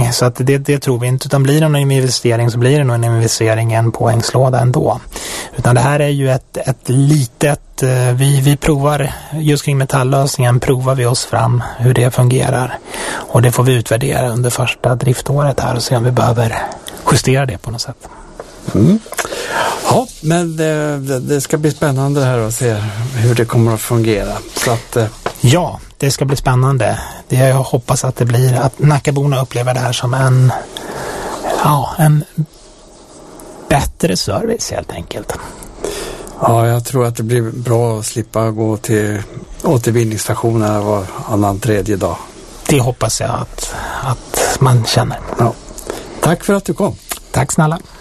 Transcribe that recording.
Så att det tror vi inte, utan blir det någon investering så blir det nog en investering i en poängslåda ändå. Utan det här är ju ett litet, vi provar just kring metallösningen, provar vi oss fram hur det fungerar. Och det får vi utvärdera under första driftåret här och se om vi behöver justera det på något sätt. Mm. Ja, men det ska bli spännande här att se hur det kommer att fungera. Så att, ja, det ska bli spännande. Jag hoppas att det blir att Nackaborna upplever det här som en bättre service helt enkelt. Ja, jag tror att det blir bra att slippa gå till återvinningsstationerna var annan tredje dag. Det hoppas jag att man känner. Ja. Tack för att du kom. Tack snälla.